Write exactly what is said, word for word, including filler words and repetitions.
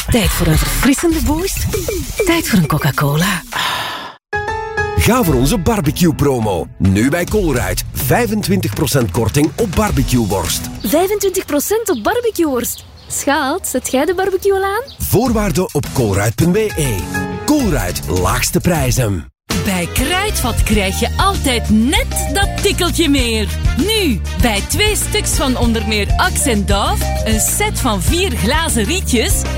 Tijd voor een verfrissende boost. Tijd voor een Coca-Cola. Ga voor onze barbecue-promo. Nu bij Colruyt. vijfentwintig procent korting op barbecueworst. vijfentwintig procent op barbecueworst. Schat, zet jij de barbecue al aan? Voorwaarden op colruyt punt b e. Colruyt, laagste prijzen. Bij Kruidvat krijg je altijd net dat tikkeltje meer. Nu, bij twee stuks van onder meer Axe en Dove, een set van vier glazen rietjes,